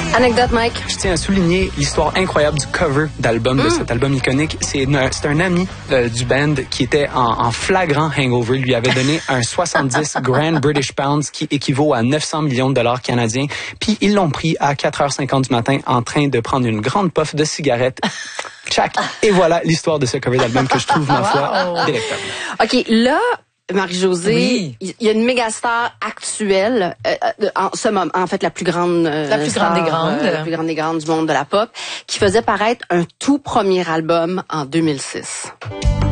Anecdote, Mike. Je tiens à souligner l'histoire incroyable du cover d'album, de cet album iconique. C'est un ami du band qui était en flagrant hangover. Il lui avait donné un 70 Grand British Pounds qui équivaut à 900 millions de dollars canadiens. Puis ils l'ont pris à 4h50 du matin en train de prendre une grande puff de cigarette. Tchac! Et voilà l'histoire de ce cover d'album que je trouve, ma foi, délectable. OK, là, Marie-Josée, il y a une méga star actuelle, en ce moment, en fait, la plus grande des grandes. La plus grande des grandes du monde de la pop, qui faisait paraître un tout premier album en 2006.